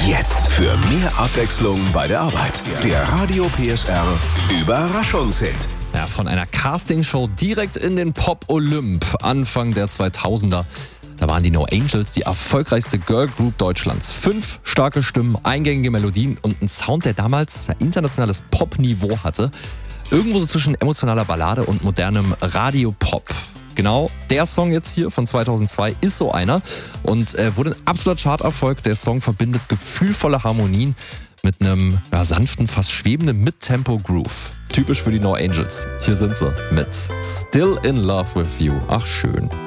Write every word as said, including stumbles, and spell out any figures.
Jetzt für mehr Abwechslung bei der Arbeit. Der Radio P S R Überraschungshit. Ja, von einer Castingshow direkt in den Pop-Olymp Anfang der zweitausender. Da waren die No Angels die erfolgreichste Girlgroup Deutschlands. Fünf starke Stimmen, eingängige Melodien und ein Sound, der damals ein internationales Pop-Niveau hatte. Irgendwo so zwischen emotionaler Ballade und modernem Radio-Pop. Genau, der Song jetzt hier von zweitausendzwei ist so einer und äh, wurde ein absoluter Charterfolg. Der Song verbindet gefühlvolle Harmonien mit einem ja, sanften, fast schwebenden Mid-Tempo-Groove. Typisch für die No Angels. Hier sind sie mit Still in Love with You. Ach schön.